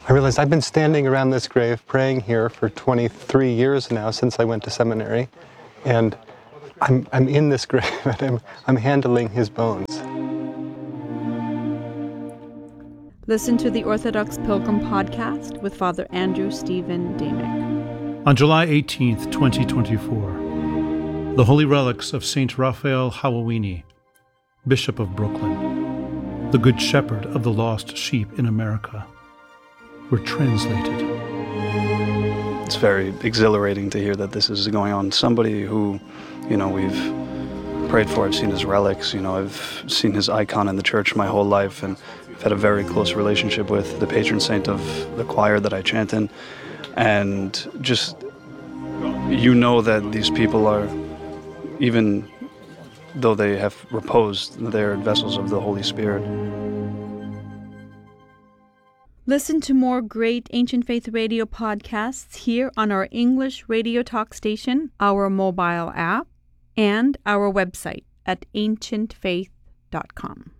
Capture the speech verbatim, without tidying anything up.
I realized I've been standing around this grave praying here for twenty-three years now since I went to seminary, and I'm, I'm in this grave and I'm, I'm handling his bones. Listen to the Orthodox Pilgrim podcast with Father Andrew Stephen Damick. On July eighteenth, twenty twenty-four, the holy relics of Saint Raphael Hawawini, Bishop of Brooklyn, the Good Shepherd of the lost sheep in America, were translated. It's very exhilarating to hear that this is going on. Somebody who, you know, we've prayed for, I've seen his relics, you know, I've seen his icon in the church my whole life, and I've had a very close relationship with the patron saint of the choir that I chant in. And just, you know that these people are, even though they have reposed, they're vessels of the Holy Spirit. Listen to more great Ancient Faith Radio podcasts here on our English radio talk station, our mobile app, and our website at ancient faith dot com.